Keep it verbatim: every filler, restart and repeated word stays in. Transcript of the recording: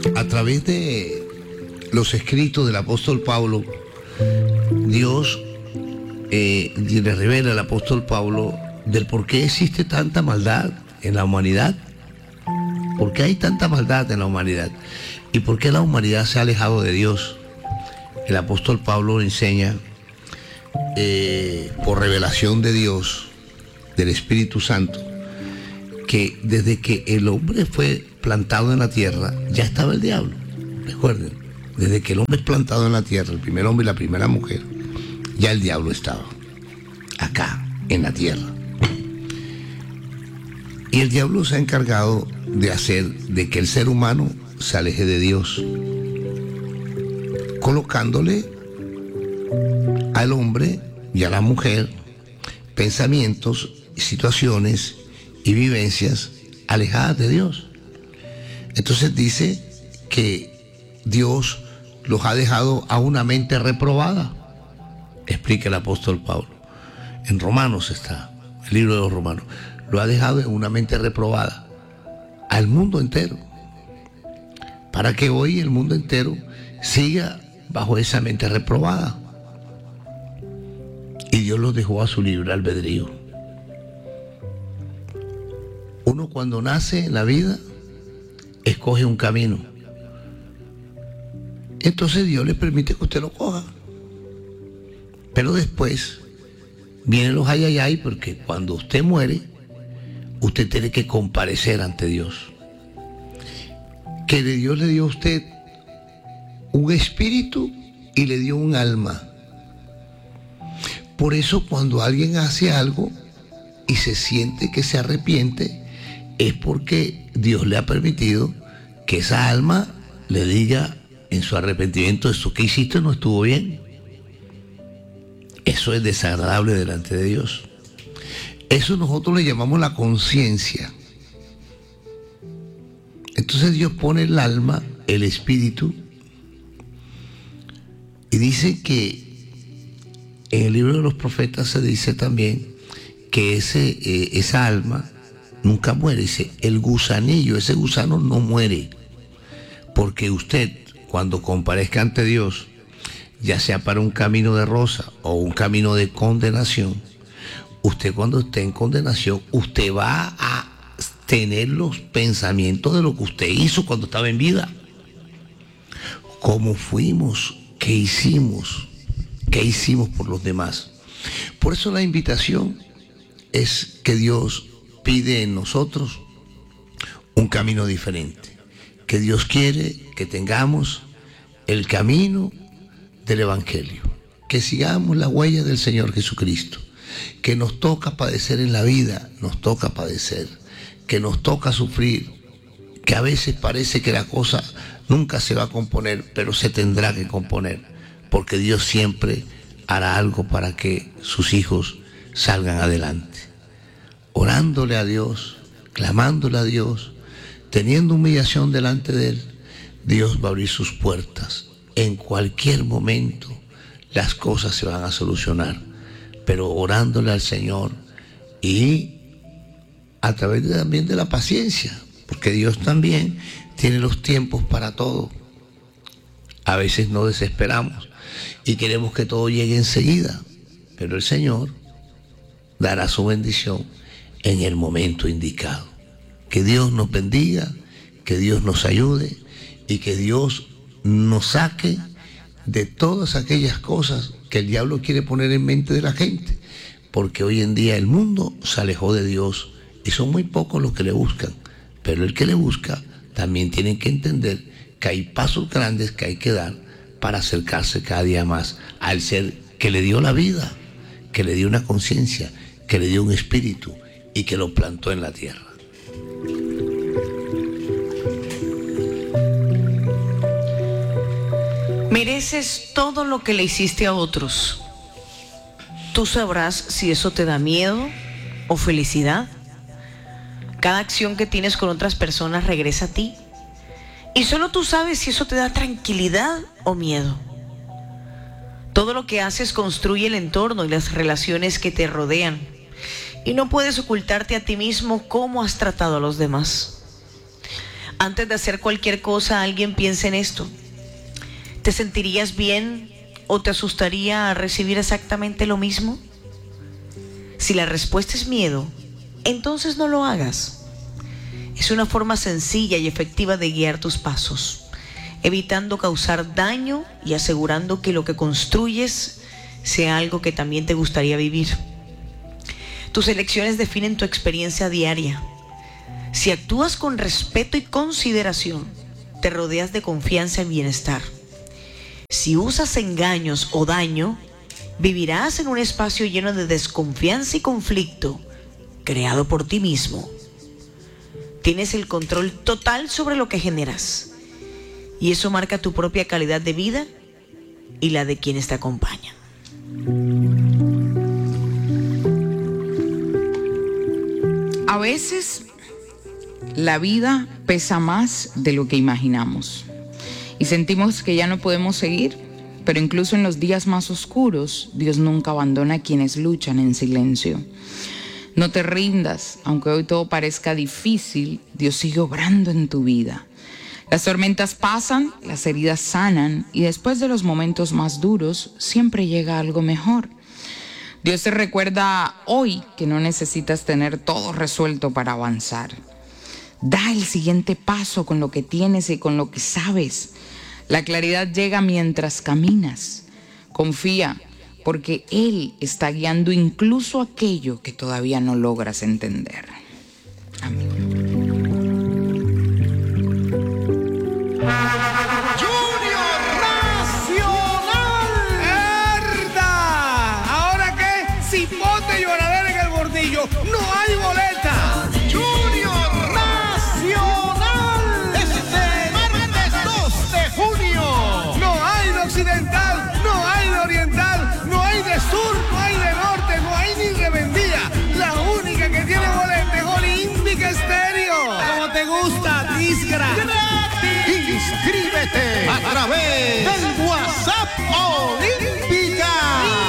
A través de los escritos del apóstol Pablo, Dios eh, le revela al apóstol Pablo del por qué existe tanta maldad en la humanidad, por qué hay tanta maldad en la humanidad y por qué la humanidad se ha alejado de Dios. El apóstol Pablo enseña eh, por revelación de Dios, del Espíritu Santo, que desde que el hombre fue plantado en la tierra, ya estaba el diablo. Recuerden, desde que el hombre es plantado en la tierra, el primer hombre y la primera mujer, ya el diablo estaba acá, en la tierra. Y el diablo se ha encargado de hacer de que el ser humano se aleje de Dios, colocándole al hombre y a la mujer pensamientos, situaciones y vivencias alejadas de Dios. Entonces dice que Dios los ha dejado a una mente reprobada. Explica el apóstol Pablo. En Romanos está, el libro de los Romanos. Lo ha dejado en una mente reprobada al mundo entero, para que hoy el mundo entero siga bajo esa mente reprobada. Y Dios los dejó a su libre albedrío. Uno cuando nace en la vida escoge un camino. Entonces Dios le permite que usted lo coja. Pero después vienen los ayayay, porque cuando usted muere, usted tiene que comparecer ante Dios. Que Dios le dio a usted un espíritu y le dio un alma. Por eso cuando alguien hace algo y se siente que se arrepiente, es porque Dios le ha permitido que esa alma le diga en su arrepentimiento: esto que hiciste no estuvo bien. Eso es desagradable delante de Dios. Eso nosotros le llamamos la conciencia. Entonces Dios pone el alma, el espíritu, y dice que en el libro de los profetas se dice también que ese, eh, esa alma nunca muere. Dice, el gusanillo, ese gusano no muere, porque usted cuando comparezca ante Dios, ya sea para un camino de rosa o un camino de condenación, usted cuando esté en condenación, usted va a tener los pensamientos de lo que usted hizo cuando estaba en vida. ¿Cómo fuimos? ¿Qué hicimos? ¿Qué hicimos por los demás? Por eso la invitación es que Dios pide en nosotros un camino diferente, que Dios quiere que tengamos el camino del Evangelio, que sigamos la huella del Señor Jesucristo, que nos toca padecer en la vida, nos toca padecer, que nos toca sufrir, que a veces parece que la cosa nunca se va a componer, pero se tendrá que componer, porque Dios siempre hará algo para que sus hijos salgan adelante. Orándole a Dios, clamándole a Dios, teniendo humillación delante de Él, Dios va a abrir sus puertas. En cualquier momento las cosas se van a solucionar, pero orándole al Señor y a través de, también de la paciencia, porque Dios también tiene los tiempos para todo. A veces nos desesperamos y queremos que todo llegue enseguida, pero el Señor dará su bendición en el momento indicado. Que Dios nos bendiga, que Dios nos ayude y que Dios nos saque de todas aquellas cosas que el diablo quiere poner en mente de la gente, porque hoy en día el mundo se alejó de Dios y son muy pocos los que le buscan, pero el que le busca también tiene que entender que hay pasos grandes que hay que dar para acercarse cada día más al ser que le dio la vida, que le dio una conciencia, que le dio un espíritu y que lo plantó en la tierra. Mereces todo lo que le hiciste a otros. Tú sabrás si eso te da miedo o felicidad. Cada acción que tienes con otras personas regresa a ti. Y solo tú sabes si eso te da tranquilidad o miedo. Todo lo que haces construye el entorno y las relaciones que te rodean. Y no puedes ocultarte a ti mismo cómo has tratado a los demás. Antes de hacer cualquier cosa, alguien piensa en esto. ¿Te sentirías bien o te asustaría recibir exactamente lo mismo? Si la respuesta es miedo, entonces no lo hagas. Es una forma sencilla y efectiva de guiar tus pasos, evitando causar daño y asegurando que lo que construyes sea algo que también te gustaría vivir. Tus elecciones definen tu experiencia diaria. Si actúas con respeto y consideración, te rodeas de confianza y bienestar. Si usas engaños o daño, vivirás en un espacio lleno de desconfianza y conflicto, creado por ti mismo. Tienes el control total sobre lo que generas, y eso marca tu propia calidad de vida y la de quienes te acompañan. A veces la vida pesa más de lo que imaginamos y sentimos que ya no podemos seguir, pero incluso en los días más oscuros, Dios nunca abandona a quienes luchan en silencio. No te rindas, aunque hoy todo parezca difícil, Dios sigue obrando en tu vida. Las tormentas pasan, las heridas sanan y después de los momentos más duros siempre llega algo mejor. Dios te recuerda hoy que no necesitas tener todo resuelto para avanzar. Da el siguiente paso con lo que tienes y con lo que sabes. La claridad llega mientras caminas. Confía, porque Él está guiando incluso aquello que todavía no logras entender. Amén. No hay boleta. Junior Nacional. Este martes dos de junio. No hay de occidental, no hay de oriental, no hay de sur, no hay de norte, no hay ni revendía. La única que tiene boleta es Olímpica Estéreo. Como te gusta, Tisgra. ¡Gratis! Inscríbete a través del WhatsApp Olímpica.